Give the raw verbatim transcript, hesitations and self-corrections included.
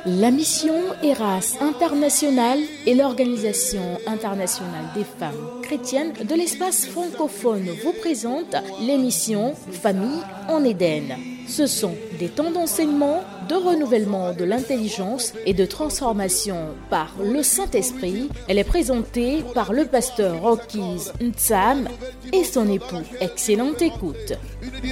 La mission Eras International et l'Organisation internationale des femmes chrétiennes de l'espace francophone vous présentent l'émission Famille en Éden. Ce sont des temps d'enseignement, de renouvellement de l'intelligence et de transformation par le Saint-Esprit. Elle est présentée par le pasteur Rocky's Ntsam et son époux. Excellente écoute.